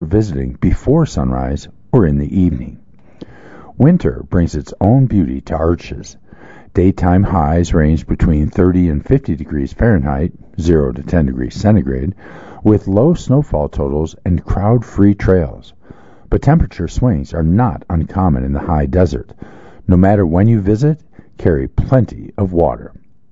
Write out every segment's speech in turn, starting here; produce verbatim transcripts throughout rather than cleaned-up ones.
visiting before sunrise or in the evening. Winter brings its own beauty to Arches. Daytime highs range between thirty and fifty degrees Fahrenheit, zero to ten degrees centigrade, with low snowfall totals and crowd-free trails. But temperature swings are not uncommon in the high desert. No matter when you visit, carry plenty of water.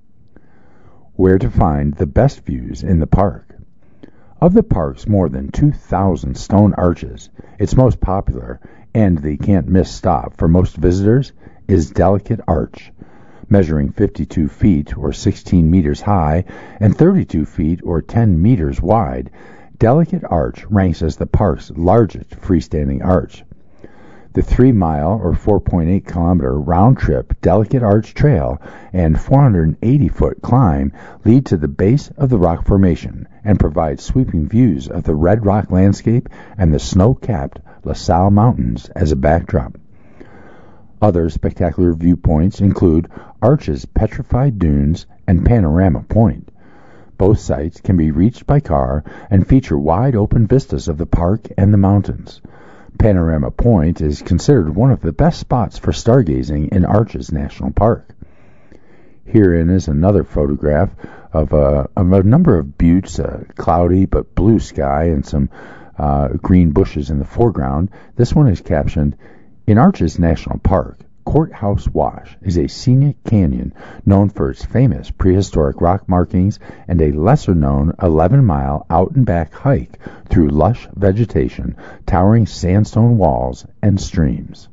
Where to find the best views in the park? Of the park's more than two thousand stone arches, its most popular and the can't-miss stop for most visitors is Delicate Arch. Measuring fifty-two feet or sixteen meters high and thirty-two feet or ten meters wide, Delicate Arch ranks as the park's largest freestanding arch. The three-mile or four point eight kilometer round-trip Delicate Arch Trail and four hundred eighty foot climb lead to the base of the rock formation and provide sweeping views of the red rock landscape and the snow-capped La Salle Mountains as a backdrop. Other spectacular viewpoints include Arches Petrified Dunes and Panorama Point. Both sites can be reached by car and feature wide-open vistas of the park and the mountains. Panorama Point is considered one of the best spots for stargazing in Arches National Park. Herein is another photograph of a, of a number of buttes, a cloudy but blue sky, and some uh, green bushes in the foreground. This one is captioned, "In Arches National Park, Courthouse Wash is a scenic canyon known for its famous prehistoric rock markings and a lesser-known eleven-mile out-and-back hike through lush vegetation, towering sandstone walls, and streams."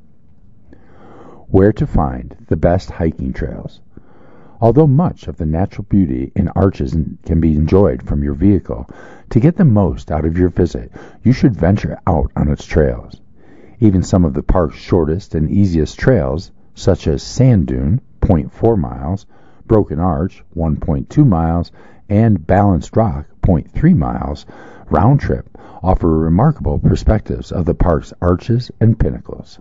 Where to find the best hiking trails? Although much of the natural beauty in Arches can be enjoyed from your vehicle, to get the most out of your visit, you should venture out on its trails. Even some of the park's shortest and easiest trails, such as Sand Dune, zero point four miles, Broken Arch, one point two miles, and Balanced Rock, zero point three miles, round trip, offer remarkable perspectives of the park's arches and pinnacles.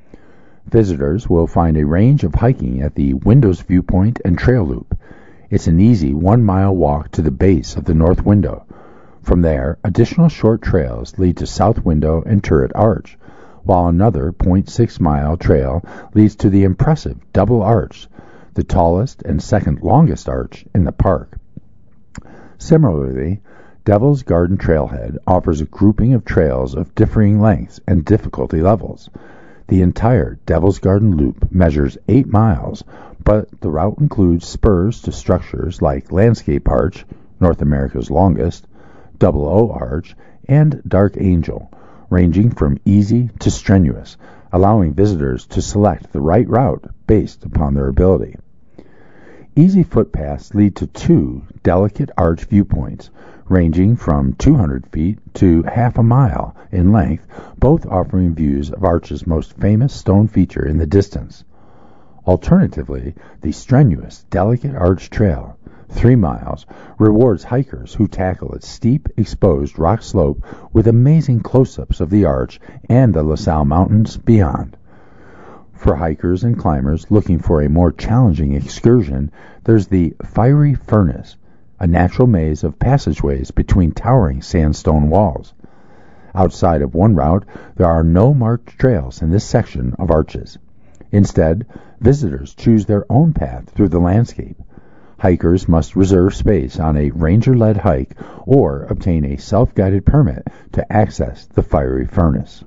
Visitors will find a range of hiking at the Windows Viewpoint and Trail Loop. It's an easy one-mile walk to the base of the North Window. From there, additional short trails lead to South Window and Turret Arch, while another zero point six mile trail leads to the impressive Double Arch, the tallest and second longest arch in the park. Similarly, Devil's Garden Trailhead offers a grouping of trails of differing lengths and difficulty levels. The entire Devil's Garden Loop measures eight miles, but the route includes spurs to structures like Landscape Arch, North America's longest, Double O Arch, and Dark Angel, ranging from easy to strenuous, allowing visitors to select the right route based upon their ability. Easy footpaths lead to two Delicate Arch viewpoints, ranging from two hundred feet to half a mile in length, both offering views of Arches' most famous stone feature in the distance. Alternatively, the strenuous Delicate Arch Trail, three miles, rewards hikers who tackle its steep, exposed rock slope with amazing close-ups of the arch and the La Salle Mountains beyond. For hikers and climbers looking for a more challenging excursion, there's the Fiery Furnace, a natural maze of passageways between towering sandstone walls. Outside of one route, there are no marked trails in this section of Arches. Instead, visitors choose their own path through the landscape. Hikers must reserve space on a ranger-led hike or obtain a self-guided permit to access the Fiery Furnace.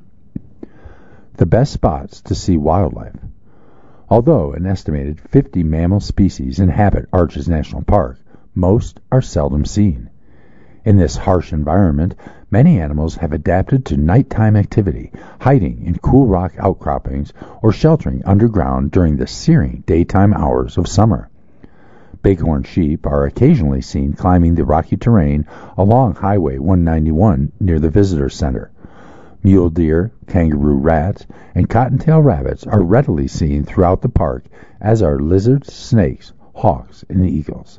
The best spots to see wildlife. Although an estimated fifty mammal species inhabit Arches National Park, most are seldom seen. In this harsh environment, many animals have adapted to nighttime activity, hiding in cool rock outcroppings or sheltering underground during the searing daytime hours of summer. Bighorn sheep are occasionally seen climbing the rocky terrain along Highway one ninety-one near the visitor center. Mule deer, kangaroo rats, and cottontail rabbits are readily seen throughout the park, as are lizards, snakes, hawks, and eagles.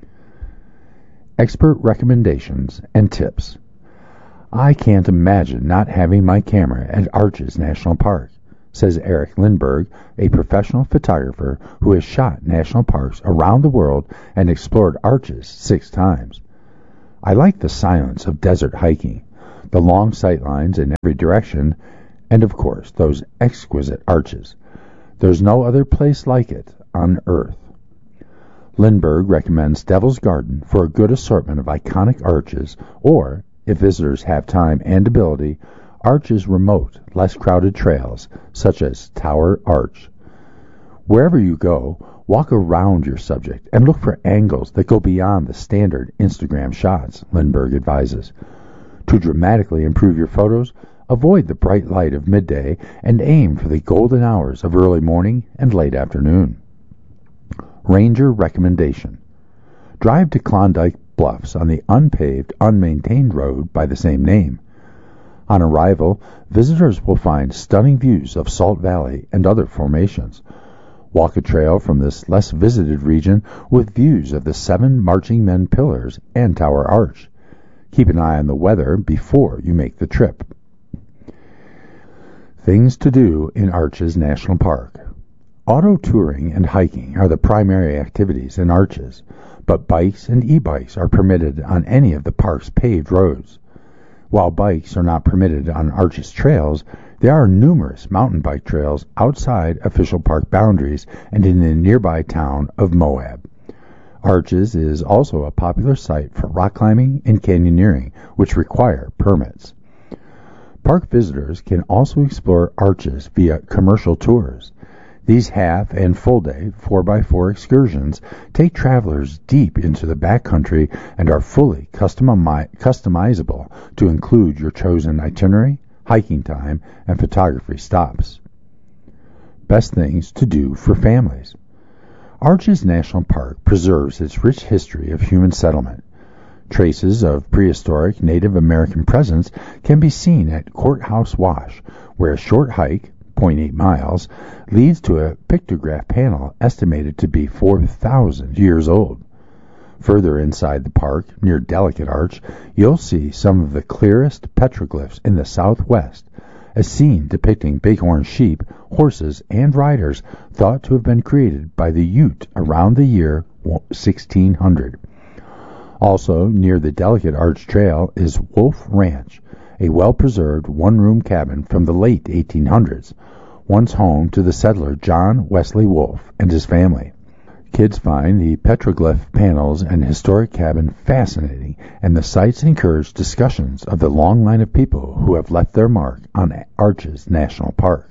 Expert recommendations and tips. I can't imagine not having my camera at Arches National Park, says Eric Lindberg, a professional photographer who has shot national parks around the world and explored Arches six times. I like the silence of desert hiking. the long sight lines in every direction, and of course those exquisite arches. There's no other place like it on earth. Lindbergh recommends Devil's Garden for a good assortment of iconic arches, or, if visitors have time and ability, Arch's remote, less crowded trails, such as Tower Arch. Wherever you go, walk around your subject and look for angles that go beyond the standard Instagram shots, Lindbergh advises. To dramatically improve your photos, avoid the bright light of midday and aim for the golden hours of early morning and late afternoon. Ranger recommendation. Drive to Klondike Bluffs on the unpaved, unmaintained road by the same name. On arrival, visitors will find stunning views of Salt Valley and other formations. Walk a trail from this less visited region with views of the seven Marching Men Pillars and Tower Arch. Keep an eye on the weather before you make the trip. Things to do in Arches National Park. Auto touring and hiking are the primary activities in Arches, but bikes and e-bikes are permitted on any of the park's paved roads. While bikes are not permitted on Arches trails, there are numerous mountain bike trails outside official park boundaries and in the nearby town of Moab. Arches is also a popular site for rock climbing and canyoneering, which require permits. Park visitors can also explore Arches via commercial tours. These half and full day four by four excursions take travelers deep into the backcountry and are fully customi- customizable to include your chosen itinerary, hiking time, and photography stops. Best things to do for families. Arches National Park preserves its rich history of human settlement. Traces of prehistoric Native American presence can be seen at Courthouse Wash, where a short hike, zero point eight miles, leads to a pictograph panel estimated to be four thousand years old. Further inside the park, near Delicate Arch, you'll see some of the clearest petroglyphs in the southwest, a scene depicting bighorn sheep, horses, and riders thought to have been created by the Ute around the year sixteen hundred. Also, near the Delicate Arch Trail is Wolf Ranch, a well-preserved one-room cabin from the late eighteen hundreds, once home to the settler John Wesley Wolf and his family. Kids find the petroglyph panels and historic cabin fascinating, and the sites encourage discussions of the long line of people who have left their mark on Arches National Park.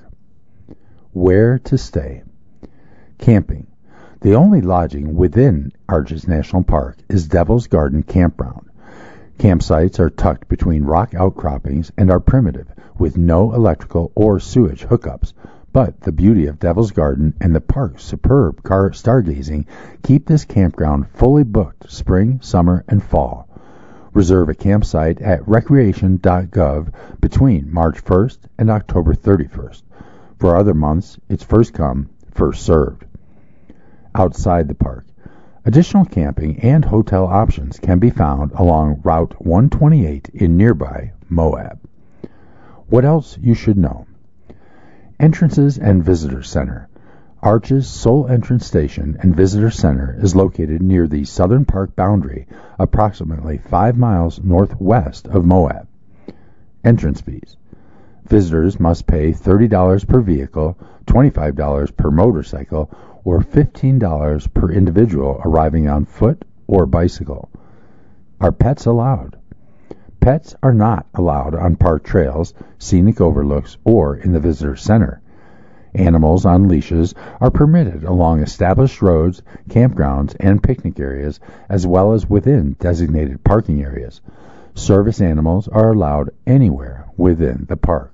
Where to stay? Camping. The only lodging within Arches National Park is Devil's Garden Campground. Campsites are tucked between rock outcroppings and are primitive, with no electrical or sewage hookups, but the beauty of Devil's Garden and the park's superb car stargazing keep this campground fully booked spring, summer, and fall. Reserve a campsite at recreation dot gov between March first and October thirty-first. For other months, it's first come, first served. Outside the park, additional camping and hotel options can be found along Route one twenty-eight in nearby Moab. What else you should know? Entrances and Visitor Center. Arches sole entrance station and visitor center is located near the southern park boundary, approximately five miles northwest of Moab. Entrance fees. Visitors must pay thirty dollars per vehicle, twenty-five dollars per motorcycle, or fifteen dollars per individual arriving on foot or bicycle. Are pets allowed? Pets are not allowed on park trails, scenic overlooks, or in the visitor center. Animals on leashes are permitted along established roads, campgrounds, and picnic areas, as well as within designated parking areas. Service animals are allowed anywhere within the park.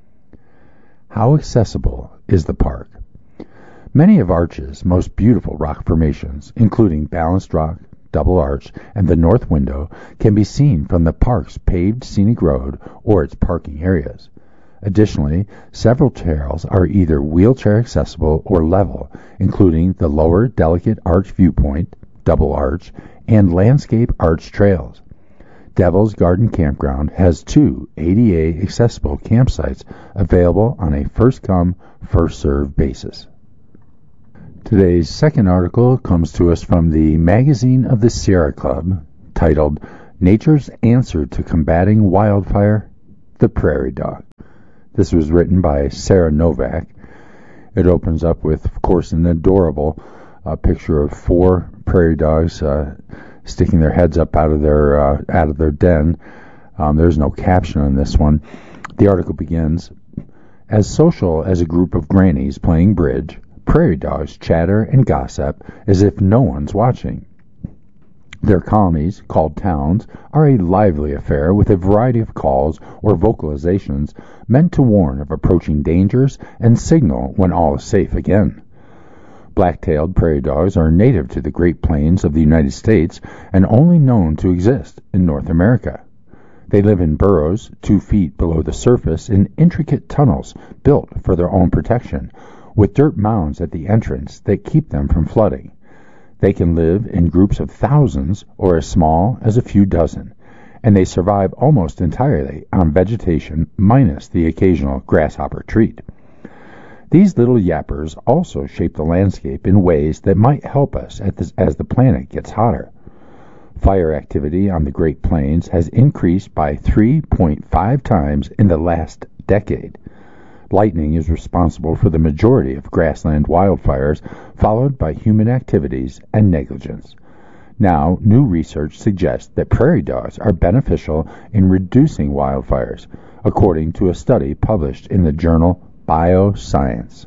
How accessible is the park? Many of Arches' most beautiful rock formations, including Balanced Rock, Double Arch, and the North Window, can be seen from the park's paved scenic road or its parking areas. Additionally, several trails are either wheelchair accessible or level, including the Lower Delicate Arch Viewpoint, Double Arch, and Landscape Arch trails. Devil's Garden Campground has two A D A accessible campsites available on a first-come, first-served basis. Today's second article comes to us from the Magazine of the Sierra Club, titled Nature's Answer to Combating Wildfire The Prairie Dog. This was written by Sarah Novak. It opens up with, of course, an adorable uh, picture of four prairie dogs uh, sticking their heads up out of their uh, out of their den. Um, there's no caption on this one. The article begins, as social as a group of grannies playing bridge, prairie dogs chatter and gossip as if no one's watching. Their colonies, called towns, are a lively affair with a variety of calls or vocalizations meant to warn of approaching dangers and signal when all is safe again. Black-tailed prairie dogs are native to the Great Plains of the United States and only known to exist in North America. They live in burrows two feet below the surface in intricate tunnels built for their own protection, with dirt mounds at the entrance that keep them from flooding. They can live in groups of thousands or as small as a few dozen, and they survive almost entirely on vegetation minus the occasional grasshopper treat. These little yappers also shape the landscape in ways that might help us as the planet gets hotter. Fire activity on the Great Plains has increased by three point five times in the last decade. Lightning is responsible for the majority of grassland wildfires, followed by human activities and negligence. Now, new research suggests that prairie dogs are beneficial in reducing wildfires, according to a study published in the journal Bioscience.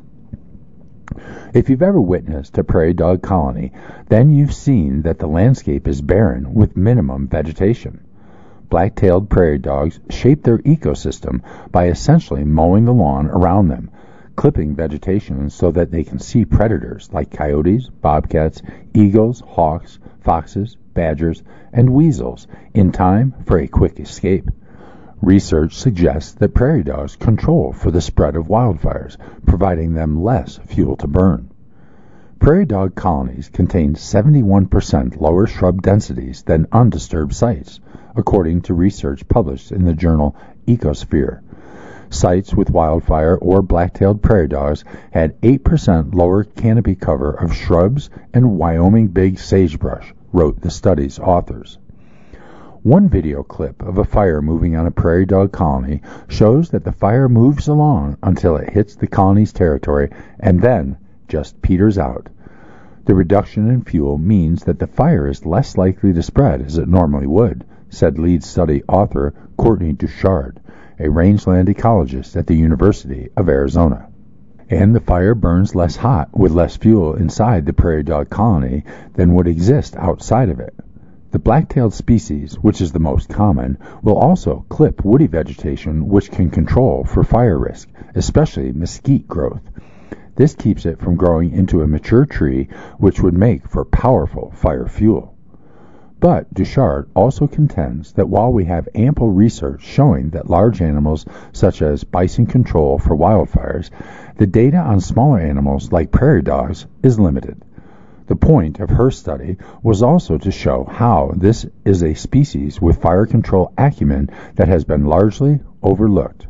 If you've ever witnessed a prairie dog colony, then you've seen that the landscape is barren with minimum vegetation. Black-tailed prairie dogs shape their ecosystem by essentially mowing the lawn around them, clipping vegetation so that they can see predators like coyotes, bobcats, eagles, hawks, foxes, badgers, and weasels in time for a quick escape. Research suggests that prairie dogs control for the spread of wildfires, providing them less fuel to burn. Prairie dog colonies contain seventy-one percent lower shrub densities than undisturbed sites, according to research published in the journal Ecosphere. Sites with wildfire or black-tailed prairie dogs had eight percent lower canopy cover of shrubs and Wyoming big sagebrush, wrote the study's authors. One video clip of a fire moving on a prairie dog colony shows that the fire moves along until it hits the colony's territory and then just peters out. The reduction in fuel means that the fire is less likely to spread as it normally would, said lead study author Courtney Duchard, a rangeland ecologist at the University of Arizona. And the fire burns less hot with less fuel inside the prairie dog colony than would exist outside of it. The black-tailed species, which is the most common, will also clip woody vegetation which can control for fire risk, especially mesquite growth. This keeps it from growing into a mature tree, which would make for powerful fire fuel. But Duchard also contends that while we have ample research showing that large animals such as bison control for wildfires, the data on smaller animals like prairie dogs is limited. The point of her study was also to show how this is a species with fire control acumen that has been largely overlooked.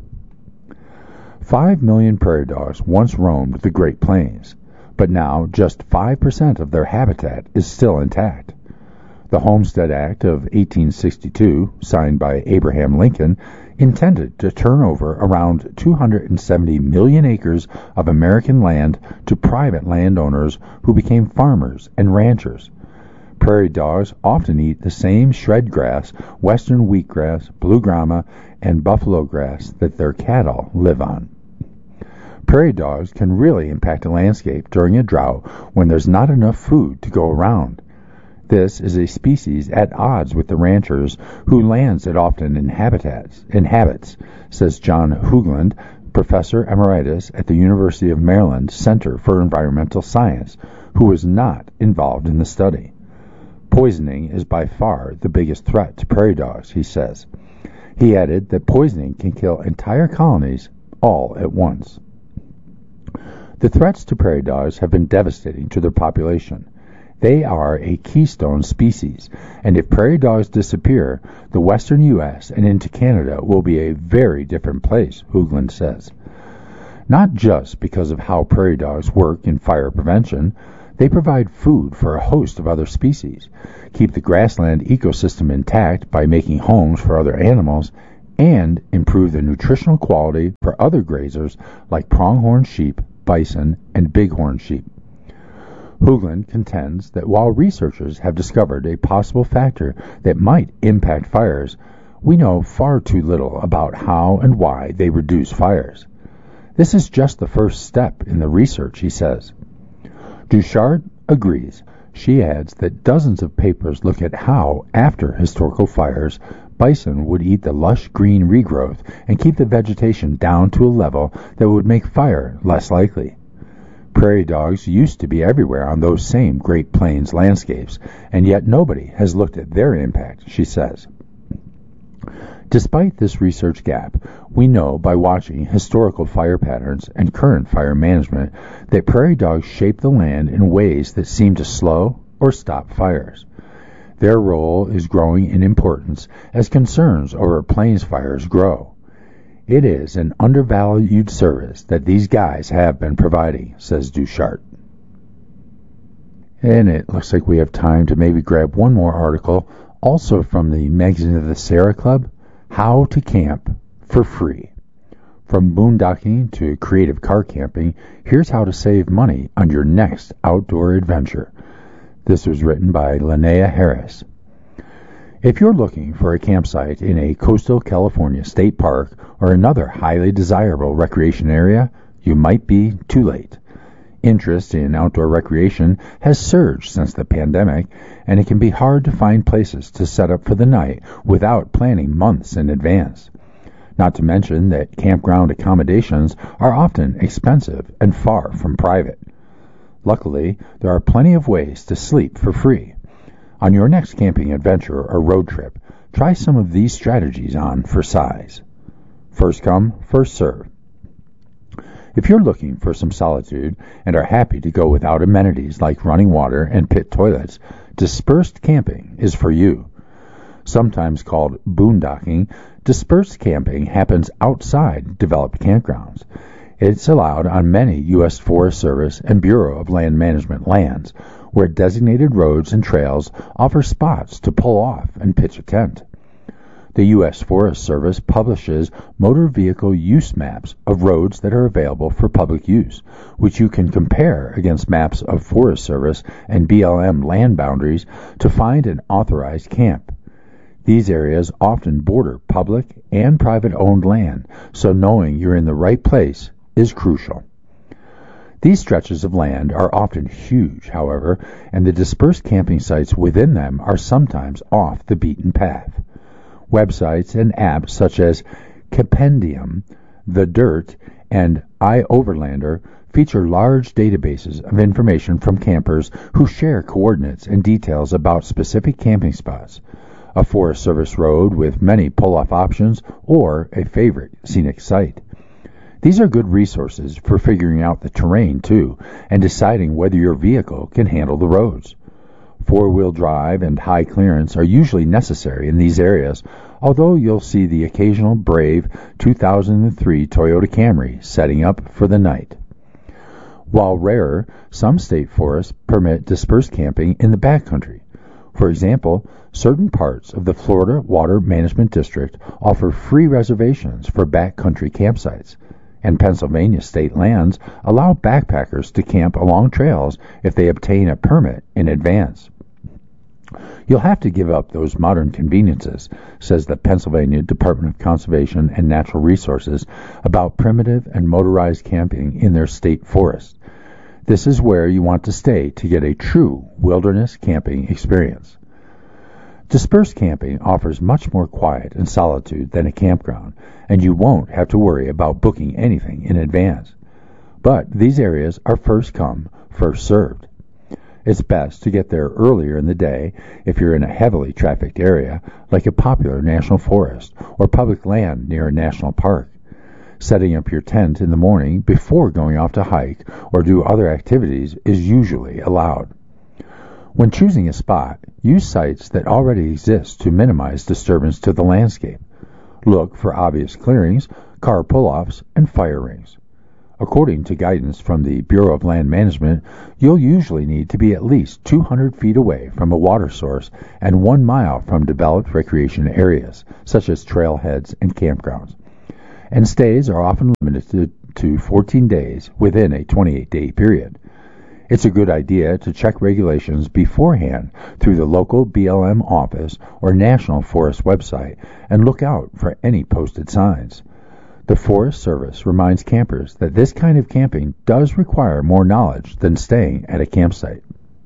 Five million prairie dogs once roamed the Great Plains, but now just five percent of their habitat is still intact. The Homestead Act of eighteen sixty-two, signed by Abraham Lincoln, intended to turn over around two hundred seventy million acres of American land to private landowners who became farmers and ranchers. Prairie dogs often eat the same shred grass, western wheatgrass, blue grama, and buffalo grass that their cattle live on. Prairie dogs can really impact a landscape during a drought when there's not enough food to go around. This is a species at odds with the ranchers whose lands it often inhabits, inhabits, says John Hoogland, professor emeritus at the University of Maryland Center for Environmental Science, who was not involved in the study. Poisoning is by far the biggest threat to prairie dogs, he says. He added that poisoning can kill entire colonies all at once. The threats to prairie dogs have been devastating to their population. They are a keystone species, and if prairie dogs disappear, the western U S and into Canada will be a very different place, Hoogland says. Not just because of how prairie dogs work in fire prevention, they provide food for a host of other species, keep the grassland ecosystem intact by making homes for other animals, and improve the nutritional quality for other grazers like pronghorn sheep, bison, and bighorn sheep. Hoagland contends that while researchers have discovered a possible factor that might impact fires, we know far too little about how and why they reduce fires. This is just the first step in the research, he says. Duchard agrees. She adds that dozens of papers look at how, after historical fires, bison would eat the lush green regrowth and keep the vegetation down to a level that would make fire less likely. Prairie dogs used to be everywhere on those same Great Plains landscapes, and yet nobody has looked at their impact, she says. Despite this research gap, we know by watching historical fire patterns and current fire management that prairie dogs shape the land in ways that seem to slow or stop fires. Their role is growing in importance as concerns over plains fires grow. It is an undervalued service that these guys have been providing, says Duchard. And it looks like we have time to maybe grab one more article, also from the Magazine of the Sierra Club, How to Camp for Free. From boondocking to creative car camping, here's how to save money on your next outdoor adventure. This was written by Linnea Harris. If you're looking for a campsite in a coastal California state park or another highly desirable recreation area, you might be too late. Interest in outdoor recreation has surged since the pandemic, and it can be hard to find places to set up for the night without planning months in advance. Not to mention that campground accommodations are often expensive and far from private. Luckily, there are plenty of ways to sleep for free. On your next camping adventure or road trip, try some of these strategies on for size. First come, first serve. If you're looking for some solitude and are happy to go without amenities like running water and pit toilets, dispersed camping is for you. Sometimes called boondocking, dispersed camping happens outside developed campgrounds. It's allowed on many U S Forest Service and Bureau of Land Management lands, where designated roads and trails offer spots to pull off and pitch a tent. The U S Forest Service publishes motor vehicle use maps of roads that are available for public use, which you can compare against maps of Forest Service and B L M land boundaries to find an authorized camp. These areas often border public and private-owned land, so knowing you're in the right place is crucial. These stretches of land are often huge, however, and the dispersed camping sites within them are sometimes off the beaten path. Websites and apps such as Campendium, The Dirt, and iOverlander feature large databases of information from campers who share coordinates and details about specific camping spots, a Forest Service road with many pull-off options, or a favorite scenic site. These are good resources for figuring out the terrain, too, and deciding whether your vehicle can handle the roads. Four-wheel drive and high clearance are usually necessary in these areas, although you'll see the occasional brave two thousand three Toyota Camry setting up for the night. While rarer, some state forests permit dispersed camping in the backcountry. For example, certain parts of the Florida Water Management District offer free reservations for backcountry campsites, and Pennsylvania state lands allow backpackers to camp along trails if they obtain a permit in advance. You'll have to give up those modern conveniences, says the Pennsylvania Department of Conservation and Natural Resources about primitive and motorized camping in their state forest. This is where you want to stay to get a true wilderness camping experience. Dispersed camping offers much more quiet and solitude than a campground, and you won't have to worry about booking anything in advance. But these areas are first come, first served. It's best to get there earlier in the day if you're in a heavily trafficked area like a popular national forest or public land near a national park. Setting up your tent in the morning before going off to hike or do other activities is usually allowed. When choosing a spot, use sites that already exist to minimize disturbance to the landscape. Look for obvious clearings, car pull-offs, and fire rings. According to guidance from the Bureau of Land Management, you'll usually need to be at least two hundred feet away from a water source and one mile from developed recreation areas, such as trailheads and campgrounds. And stays are often limited to fourteen days within a twenty-eight day period. It's a good idea to check regulations beforehand through the local B L M office or National Forest website and look out for any posted signs. The Forest Service reminds campers that this kind of camping does require more knowledge than staying at a campsite.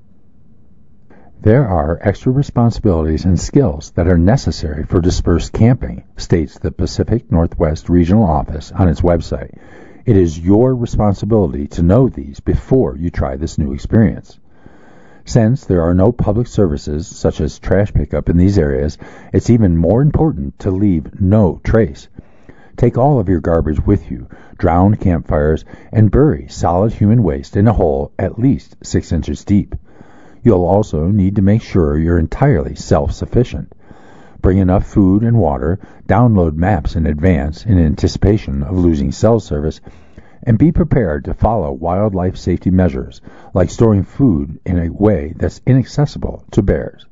There are extra responsibilities and skills that are necessary for dispersed camping, states the Pacific Northwest Regional Office on its website. It is your responsibility to know these before you try this new experience. Since there are no public services such as trash pickup in these areas, it's even more important to leave no trace. Take all of your garbage with you, drown campfires, and bury solid human waste in a hole at least six inches deep. You'll also need to make sure you're entirely self-sufficient. Bring enough food and water, download maps in advance in anticipation of losing cell service, and be prepared to follow wildlife safety measures like storing food in a way that's inaccessible to bears.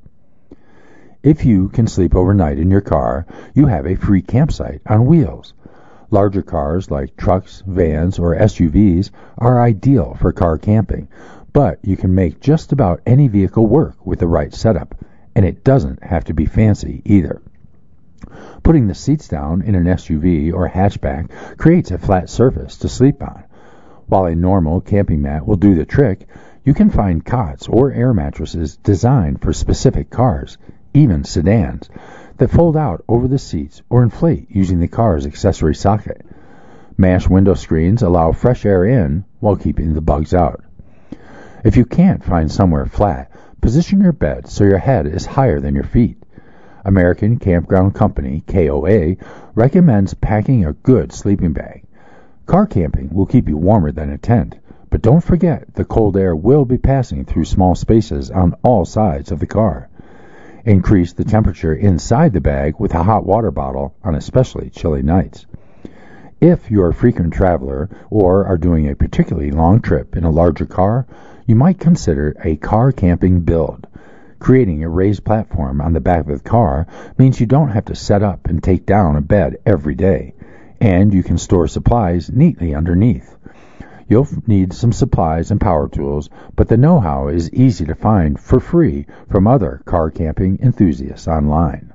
If you can sleep overnight in your car, you have a free campsite on wheels. Larger cars like trucks, vans, or S U Vs are ideal for car camping, but you can make just about any vehicle work with the right setup, and it doesn't have to be fancy either. Putting the seats down in an S U V or hatchback creates a flat surface to sleep on. While a normal camping mat will do the trick, you can find cots or air mattresses designed for specific cars, even sedans, that fold out over the seats or inflate using the car's accessory socket. Mesh window screens allow fresh air in while keeping the bugs out. If you can't find somewhere flat, position your bed so your head is higher than your feet. American Campground Company, K O A, recommends packing a good sleeping bag. Car camping will keep you warmer than a tent, but don't forget the cold air will be passing through small spaces on all sides of the car. Increase the temperature inside the bag with a hot water bottle on especially chilly nights. If you're a frequent traveler or are doing a particularly long trip in a larger car, you might consider a car camping build. Creating a raised platform on the back of the car means you don't have to set up and take down a bed every day, and you can store supplies neatly underneath. You'll need some supplies and power tools, but the know-how is easy to find for free from other car camping enthusiasts online.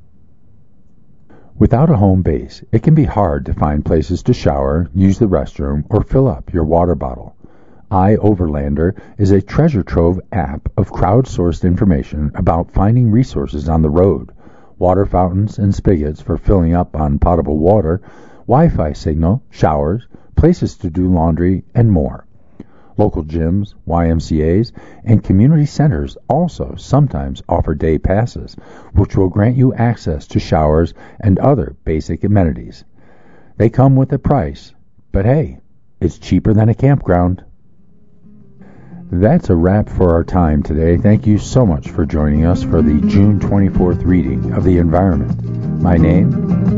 Without a home base, it can be hard to find places to shower, use the restroom, or fill up your water bottle. iOverlander is a treasure trove app of crowdsourced information about finding resources on the road, water fountains and spigots for filling up on potable water, Wi-Fi signal, showers, places to do laundry, and more. Local gyms, Y M C As, and community centers also sometimes offer day passes, which will grant you access to showers and other basic amenities. They come with a price, but hey, it's cheaper than a campground. That's a wrap for our time today. Thank you so much for joining us for the June twenty-fourth reading of The Environment. My name